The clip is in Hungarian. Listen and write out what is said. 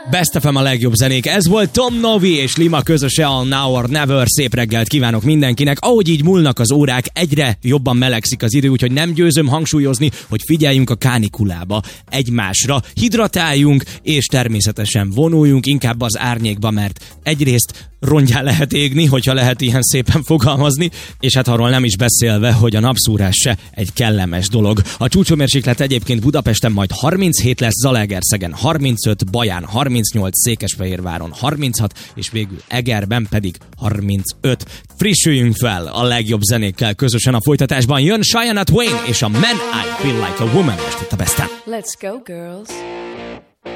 Best FM a legjobb zenék. Ez volt Tom Novi és Lima közöse, a Now or Never. Szép reggelt kívánok mindenkinek. Ahogy így múlnak az órák, egyre jobban melegszik az idő, úgyhogy nem győzöm hangsúlyozni, hogy figyeljünk a kánikulába egymásra, hidratáljunk, és természetesen vonuljunk inkább az árnyékba, mert egyrészt rongyá lehet égni, hogyha lehet ilyen szépen fogalmazni, és hát arról nem is beszélve, hogy a napszúrás se egy kellemes dolog. A csúcsomérséklet egyébként Budapesten majd 37 lesz, Zalaegerszegen 35, Baján 38, Székesfehérváron 36, és végül Egerben pedig 35. Frissüljünk fel a legjobb zenékkel közösen a folytatásban. Jön Shania Twain és a Man I Feel Like a Woman most itt a Besten. Let's go, girls.